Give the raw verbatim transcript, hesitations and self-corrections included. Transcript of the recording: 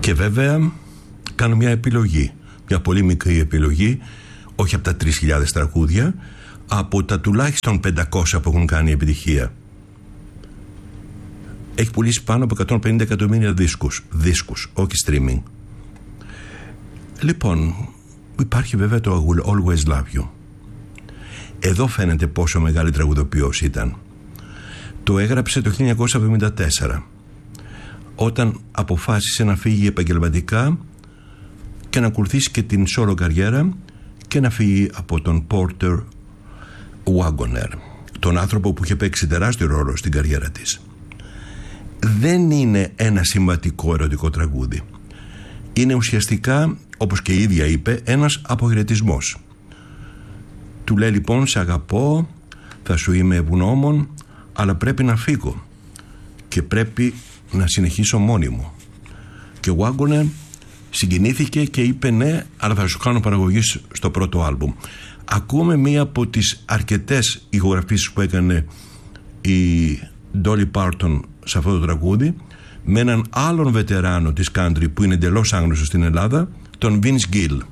Και βέβαια κάνω μια επιλογή, μια πολύ μικρή επιλογή, όχι από τα τρεις χιλιάδες τραγούδια, από τα τουλάχιστον πεντακόσια που έχουν κάνει επιτυχία. Έχει πουλήσει πάνω από εκατόν πενήντα εκατομμύρια δίσκους, δίσκους, όχι streaming. Λοιπόν, υπάρχει βέβαια το I Will Always Love You. Εδώ φαίνεται πόσο μεγάλη τραγουδοποιός ήταν. Το έγραψε το χίλια εννιακόσια εβδομήντα τέσσερα, όταν αποφάσισε να φύγει επαγγελματικά και να ακολουθήσει και την solo καριέρα και να φύγει από τον Porter Wagoner, τον άνθρωπο που είχε παίξει τεράστιο ρόλο στην καριέρα της. Δεν είναι ένα συμβατικό ερωτικό τραγούδι. Είναι ουσιαστικά, όπως και η ίδια είπε, ένας αποχαιρετισμός. Του λέει λοιπόν, σε αγαπώ, θα σου είμαι ευγνώμων, αλλά πρέπει να φύγω και πρέπει να συνεχίσω μόνη μου. Και ο Wagoner συγκινήθηκε και είπε ναι, αλλά θα σου κάνω παραγωγή στο πρώτο άλμπουμ. Ακούμε μία από τις αρκετές ηχογραφήσεις που έκανε η Dolly Parton σε αυτό το τραγούδι, με έναν άλλον βετεράνο της country που είναι εντελώς άγνωστος στην Ελλάδα, τον Vince Gill.